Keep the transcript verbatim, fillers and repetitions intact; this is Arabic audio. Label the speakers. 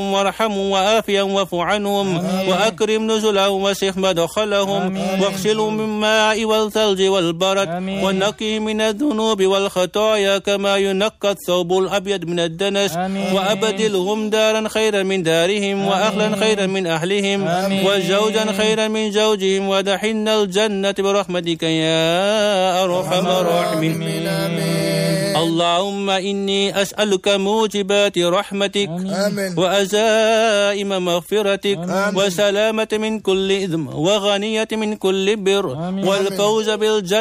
Speaker 1: وارحمهم وآفهم واعف عنهم وأكرم نزلهم وسخ مدخلهم واغسلهم من الماء والثلج والبرد ونقهم من الذنوب والخطايا كما ينقى الثوب الأبيض من الدنس وأبدلهم دارا خيرا من دارهم وأهلا خيرا من أهلهم وزوجا خيرا من زوجهم ودخلنا الجنة برحمتك يا أرحم الراحمين. اللهم إني أسألك موجبات رحمتك وأزائم مغفرتك وسلامة من كل إثم وغنية من كل بر والفوز بالجنة